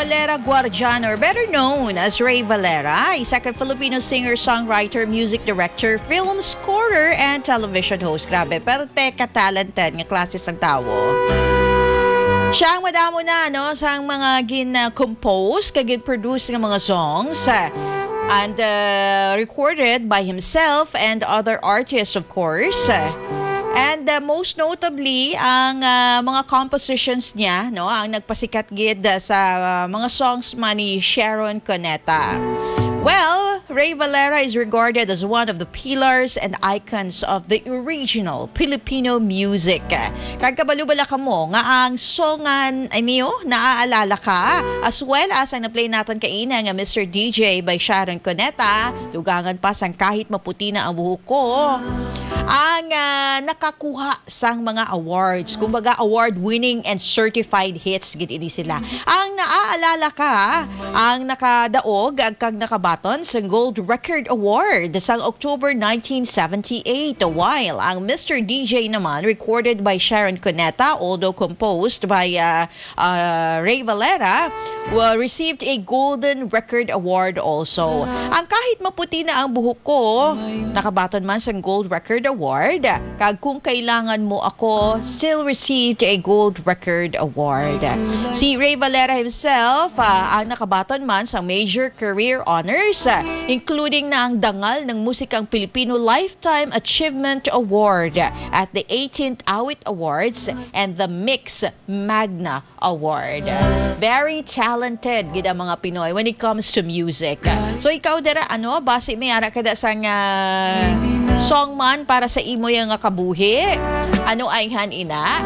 Valera Guardian, or better known as Ray Valera, isa kang Filipino singer, songwriter, music director, film scorer, and television host. Grabe, pero teka talented nga klase sang tao. Siya ang madamo na sa mga gin-compose, kagin-produce ng mga songs, and recorded by himself and other artists, of course. And most notably, ang mga compositions niya, ang nagpasikat gid sa mga songs ni Sharon Cuneta. Well, Ray Valera is regarded as one of the pillars and icons of the original Filipino music. Kagkabalubala ka mo nga ang songan naaalala ka, as well as ang na-play natin kaina nga Mr. DJ by Sharon Cuneta, dugangan pa sang kahit maputi na ang buhok ko, ang nakakuha sang mga awards. Kumbaga, award-winning and certified hits gid ini sila. Ang naaalala ka, ang nakadaog kag nakabaton sa Gold Record Award sa October 1978, while ang Mr. DJ naman, recorded by Sharon Cuneta, although composed by Ray Valera, received a Golden Record Award also. Ang kahit maputi na ang buhok ko, nakabaton man sa Gold Record Award, kag kung kailangan mo ako, still received a Gold Record Award. Si Ray Valera himself, ang nakabaton man sa major career honors, including na ang dangal ng musikang Pilipino Lifetime Achievement Award at the 18th Awit Awards and the Mix Magna Award. Very talented gid ang mga Pinoy when it comes to music. So ikaw dara base may ara kada sang song man para sa imo yang kabuhi. Ano ay ina?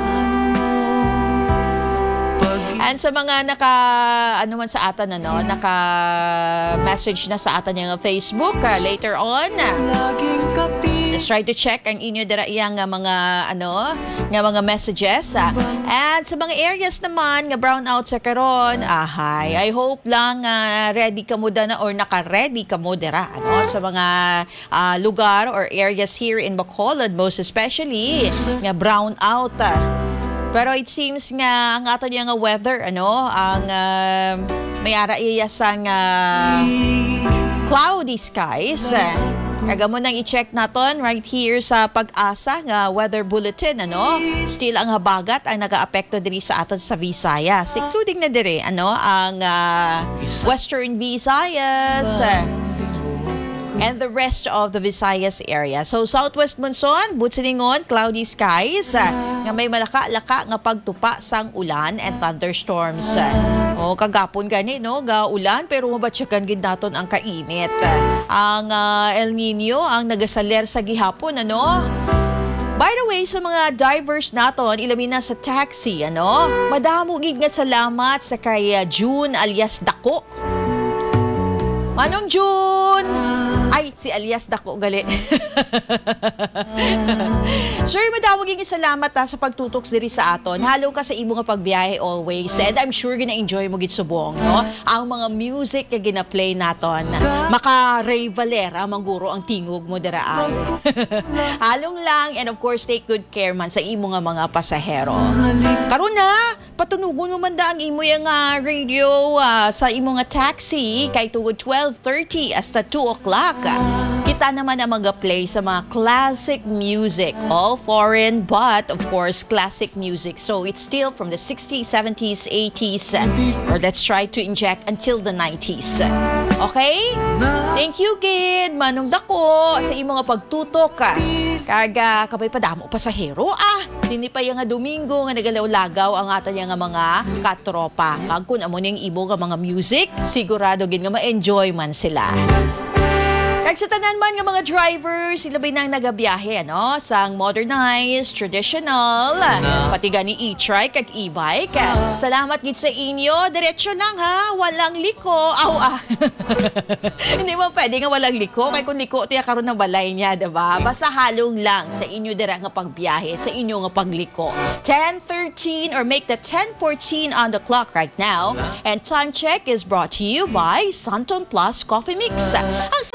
And sa mga man sa atan naka-message na sa atan yung Facebook later on. Just try to check ang inyo dira iyang mga messages. And sa mga areas naman nga brown out sa karon, I hope lang ready ka mo na or naka-ready ka mo dira sa mga lugar or areas here in Bacolod, most especially nga brown out. Pero it seems nga ang ato niya nga weather ang may ara iya sang cloudy skies. Kaga mo nang i-check naton right here sa Pag-asa nga weather bulletin still ang habagat ang nagaapekto diri sa aton sa Visayas, including na diri ang Western Visayas and the rest of the Visayas area. So, southwest monsoon, butsiningon, cloudy skies, nga may malaka-laka nga pagtupa sang ulan and thunderstorms. Kagapon gani, ga ulan, pero mabatsyakan gid naton ang kainit. Ang El Nino, ang nagasaler sa gihapon, By the way, sa mga drivers naton, ilamin na sa taxi, madamo gid nga salamat sa kay June alias Dako. Manong June! Ay, si alias Dako gali. Sir, madawaging salamat sa pagtutok diri sa aton. Halo ka sa imo nga pagbiyahe always. And I'm sure gina-enjoy mo gid subong, ang mga music nga gina-play naton. Maka Ray Valera mangguro ang tingog mo dira ay. Halong lang, and of course take good care man sa imo nga mga pasahero. Karon na, patunugon mo man da ang imo nga radio sa imo nga taxi kay tungod 12:30 hasta 2 o'clock. Kita naman ang mag-play sa mga classic music. All foreign, but of course, classic music. So it's still from the 60s, 70s, 80s, or let's try to inject until the 90s. Okay? Thank you, Gid. Manong Dako sa imo nga pagtutok. Kaga kapay padamo pasahero. Dini pa yung Domingo nga nagalawlagaw ang ata nga mga katropa. Kag kun amo ning imo nga mga music, sigurado gid nga ma-enjoy man sila. Kag sa tanan man nga mga drivers, sila ba nang nagabiyahe, sang modernized, traditional, pati gani e-trike kag e-bike. Salamat gid sa inyo. Diretso lang walang liko. Hindi mo pwede nga walang liko, kay kung liko tiya karon ng balay niya, diba? Basta halong lang sa inyo dira nga pagbiyahe, sa inyo nga pagliko. 10:13 or make the 10:14 on the clock right now. And time check is brought to you by Santon Plus Coffee Mix. Ang Santon Plus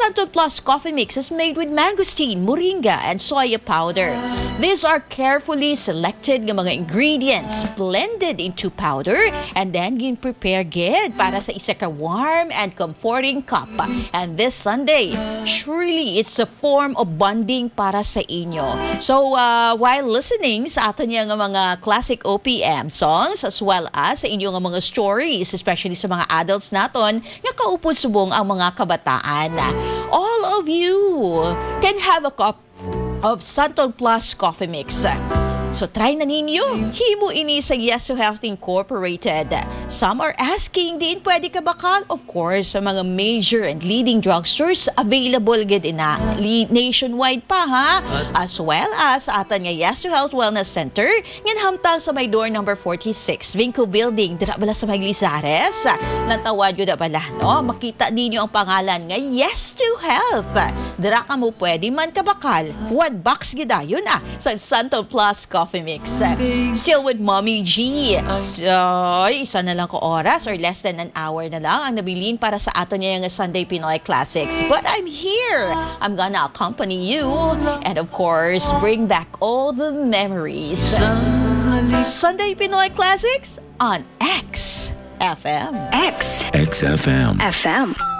Plus coffee mix is made with mangosteen, moringa, and soya powder. These are carefully selected ng mga ingredients, blended into powder, and then prepare gid para sa isa ka warm and comforting cup. And this Sunday, surely it's a form of bonding para sa inyo. So, while listening sa ato niya ng mga classic OPM songs as well as sa inyong mga stories, especially sa mga adults naton, nga kaupod subong ang mga kabataan. All of you can have a cup of Santol Plus coffee mix. So try na ninyo. Himo ini sa Yes to Health Incorporated. Some are asking, diin pwede ka bakal? Of course, sa mga major and leading drugstores, available gid ina. Nationwide pa ha. As well as atan nga Yes to Health Wellness Center, ngin hamtang sa may door number 46, Vinco Building, dira bala sa may Lizares. Nantawad yun na bala, no? Makita ninyo ang pangalan nga Yes to Health. Dira ka mo pwede man ka bakal. 1 box gid yun sa Santol Plus coffee mix. Still with Mommy G. So, isa na lang ko oras or less than an hour na lang ang nabilin para sa ato niya yung Sunday Pinoy Classics. But I'm here. I'm gonna accompany you and of course, bring back all the memories. Sunday Pinoy Classics on X FM. XFM. FM.